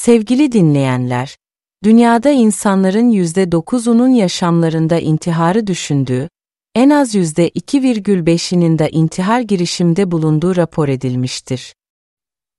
Sevgili dinleyenler, dünyada insanların %9'unun yaşamlarında intiharı düşündüğü, en az %2,5'inin de intihar girişiminde bulunduğu rapor edilmiştir.